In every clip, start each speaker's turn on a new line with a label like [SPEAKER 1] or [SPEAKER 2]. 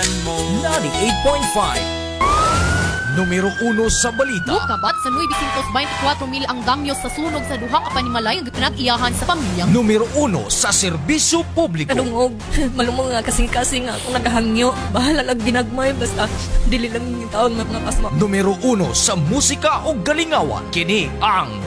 [SPEAKER 1] 98.5 Numero 1 sa balita.
[SPEAKER 2] Mukabat sa 924 mil ang damyo sa sunog sa duha ka panimalay nga pinag-iyahan sa pamilya.
[SPEAKER 1] Numero 1 sa serbisyo publiko.
[SPEAKER 3] Kanungog, malumong nga kasing-kasing nga ako nagahangyo. Bahala lang ginagmay, basta dili lang yung taon mga kasma.
[SPEAKER 1] Numero 1 sa musika o galingawan. Kini ang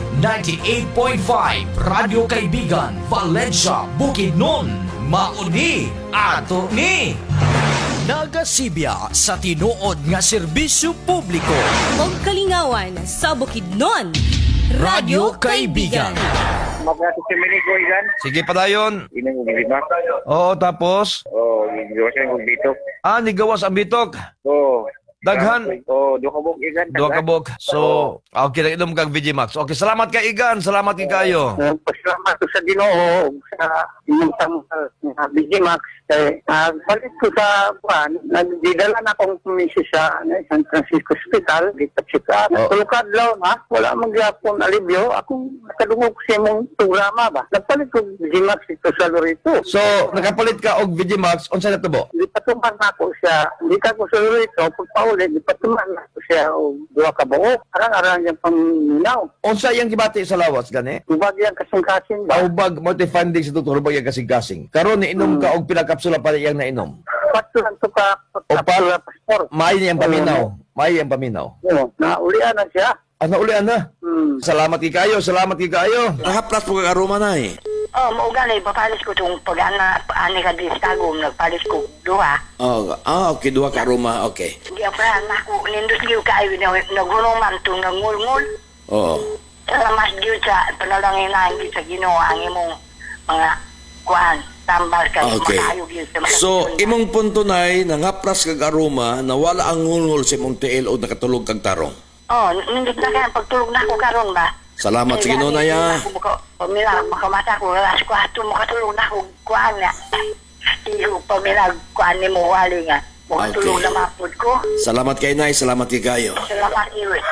[SPEAKER 1] 98.5 Radio Kaibigan, Valencia, Bukidnon. Mauni ato ni nagasibya sa tinuod nga serbisyo publiko.
[SPEAKER 3] Og kalingawan sa Bukidnon,
[SPEAKER 1] Radio Kaibigan.
[SPEAKER 4] Magkasi si Minigo, Igan.
[SPEAKER 5] Sige pa dayon.
[SPEAKER 4] Inang umilimak.
[SPEAKER 5] Oo, tapos?
[SPEAKER 4] Oo, gawas siya yung bitok.
[SPEAKER 5] Nigawas ang bitok.
[SPEAKER 4] Oo.
[SPEAKER 5] Daghan.
[SPEAKER 4] Oo, Dukabog, Igan.
[SPEAKER 5] Dukabog. So, okay na inom kag VGMax. Okay, salamat kay Igan. Salamat kay kayo.
[SPEAKER 4] Pasalamat ko sa Ginoo sa inyong tanggal na BGMax. Balik ko sa buwan, nagdidala na akong kumisi sa San Francisco Hospital, dito siya. Tulukad lang, wala magyapon alibyo. Akong nakadungog siya mong programa ba. Nagpalit ko BGMax ito sa Lorito.
[SPEAKER 5] So, nakapalit ka og VGMax. Unsa na tubo?
[SPEAKER 4] Di patuman na ako siya. Di ka ko sa Lorito. Pagpaulit, di patuman na ako siya o duha ka buok. Arang-arang yung paminaw.
[SPEAKER 5] Unsa yang gibati sa lawas gani?
[SPEAKER 4] Ubag yung kasing-kasing ba?
[SPEAKER 5] Ubag multi-funding sa doktor, ubag yang kasing-kasing. Karon niinom ka og pinakapsula pa yang nainom.
[SPEAKER 4] Patulan to ka.
[SPEAKER 5] Opal, may niyang paminaw. May niyang paminaw.
[SPEAKER 4] Naulian na siya.
[SPEAKER 5] Naulian na? Salamat kay kayo, salamat kay kayo.
[SPEAKER 6] Nakaplas po kagaruma na eh.
[SPEAKER 7] Maugali, papalis ko itong pag-ani ka di stagom, nagpalis ko duha.
[SPEAKER 6] Okay, duha ka ruma, okay.
[SPEAKER 7] Hindi ako na ako, nindus liw kayo, naghulong man itong nangulngul.
[SPEAKER 6] Oo.
[SPEAKER 7] Salamat liw sa panalangin na hindi sa ginawa ang imong mga kuhan, tambal ka.
[SPEAKER 6] Okay. So, imong punto na'y nangaplas kag aroma na wala ang ngulngul sa imong tiil o nakatulog kag tarong.
[SPEAKER 7] Nindus na kaya pagtulog na ako karon ba?
[SPEAKER 6] Salamat sa Ginoo na ya.
[SPEAKER 7] Pamila, makamata ko, alas ko ato, makatulog na ako, kuhan nga. Iyo, pamila, kuhan ni mo, wali nga. Makatulog na mapod ko.
[SPEAKER 6] Salamat kay Nay, salamat kay kayo.
[SPEAKER 7] Salamat, Iwi.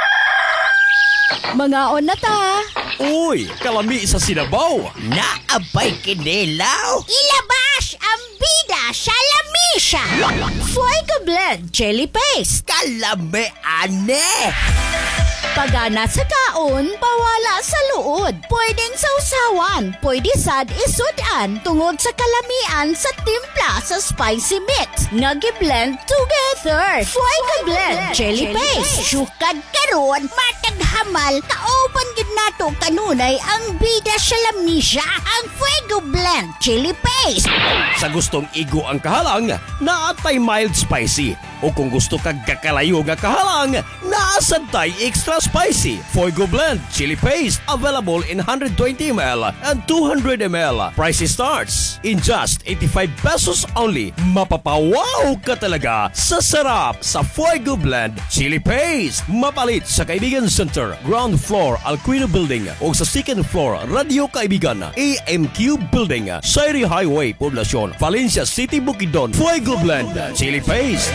[SPEAKER 2] Mga na ta.
[SPEAKER 1] Uy, kalami sa Sinabaw.
[SPEAKER 8] Naabay kinilaw.
[SPEAKER 9] Ilabas ang bida sa lamisa.
[SPEAKER 2] Fuego Blend Chili Paste.
[SPEAKER 8] Kalami ane.
[SPEAKER 2] Pagana sa kaon, pawala sa luod. Pwedeng sausawan, pwede sad isudan tungod sa kalamian sa timpla sa spicy mix. Nagi-blend together. Fuego Blend Chili Paste.
[SPEAKER 9] Sukad karon, matag hamal, kauban gid nato kanunay ang bida sa lamisa, ang Fuego Blend Chili Paste.
[SPEAKER 1] Sa gustong igo ang kahalang, naatay mild spicy. O kung gusto kag kakalayo nga kahalang, naasantay extra spicy. Fuego Blend Chili Paste available in 120 ml and 200 ml. Price starts in just 85 pesos only. Mapapawaw ka talaga sa sarap sa Fuego Blend Chili Paste. Mapalit sa Kaibigan Center, ground floor Alquino Building o sa second floor Radio Kaibigan, AMQ Building, Sairi Highway, Poblacion, Valencia City, Bukidnon. Fuego Blend Chili Paste.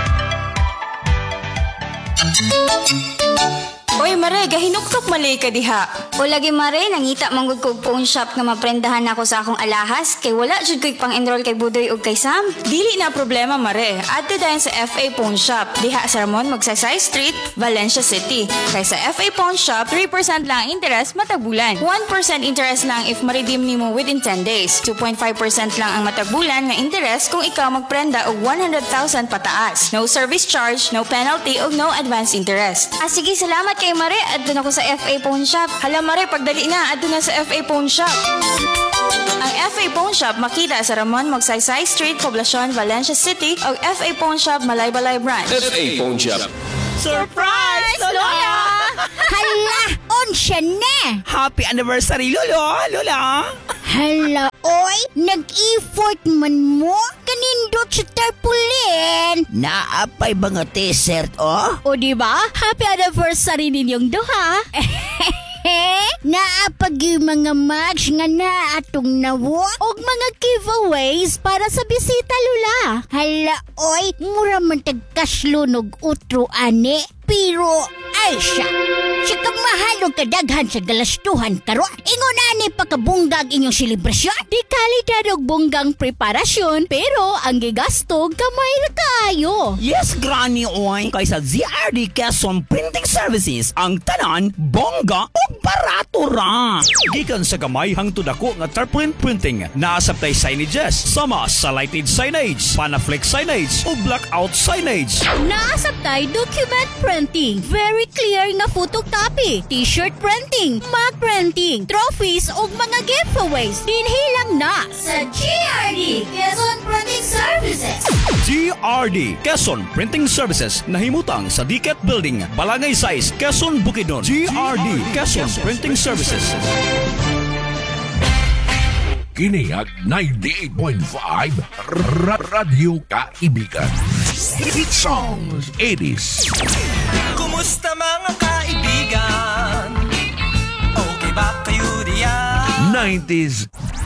[SPEAKER 3] Oy, Mare, gahinuktok malay ka diha.
[SPEAKER 10] O lagi, Mare, nangita manggod ko phone shop nga maprendahan ako sa akong alahas kay wala jud ko'y pang-enroll kay Budoy ug kay Sam.
[SPEAKER 3] Dili na problema, Mare. Adto dayon sa FA Phone Shop. Diha sa Ramon, Magsaysay Street, Valencia City. Kay sa FA Phone Shop, 3% lang ang interest matag bulan. 1% interest lang if ma-redeem nimo within 10 days. 2.5% lang ang matag bulan nga interest kung ikaw magprenda og 100,000 pataas. No service charge, no penalty ug no advance interest.
[SPEAKER 10] Sige, salamat kay Mare. Adto na ko sa FA Phone Shop.
[SPEAKER 3] Hala, Mare, pagdali na. Adto na sa FA Phone Shop. Ang FA Phone Shop makita sa Ramon, Magsaysay Street, Poblacion, Valencia City o FA Phone Shop, Malaybalay Branch.
[SPEAKER 6] FA Phone Shop.
[SPEAKER 3] Surprise, Lola!
[SPEAKER 9] Hala, unsya na.
[SPEAKER 8] Happy anniversary, Lola!
[SPEAKER 9] Hala, oy, nag-effort man mo. Kanindot sa tarpulin.
[SPEAKER 8] Naapay mga t-shirt, oh?
[SPEAKER 2] O diba? Happy anniversary ninyong duha.
[SPEAKER 9] Naapag yung mga match nga na atong nawo og mga giveaways para sa bisita, Lula. Hala, oy, mura man tagkaslunog utro, ane. Pero, ay siya. Siya mahalong kadaghan sa galastuhan karon. Ingon ani pagkabunggag inyong selebrasyon.
[SPEAKER 2] Di kalidad og bunggang preparasyon, pero ang gigasto gamay ra kaayo.
[SPEAKER 8] Yes, Granny Oy. Kaysa ZRD Quezon Printing Services, ang tanan, bongga o barato ra.
[SPEAKER 1] Gikan sa gamay hangtod ako nga tarpaulin printing, naasabtay signages, sama sa lighted signage, panaflex signage o blackout signage.
[SPEAKER 2] Naasabtay document printing, very clear nga photocopy, t-shirt printing, mug printing, trophies ug mga giveaways. Dinhilang na sa GRD Quezon Printing Services.
[SPEAKER 1] GRD Quezon Printing Services nahimutang sa Diket Building, Balangay 6, Quezon, Bukidnon. GRD Quezon Printing Services.
[SPEAKER 11] Kiniag 98.5 Radyo Kaibigan. Hit songs 80s.
[SPEAKER 12] Kumusta mga kaibigan? Okay ba kayo diyan?
[SPEAKER 11] 90s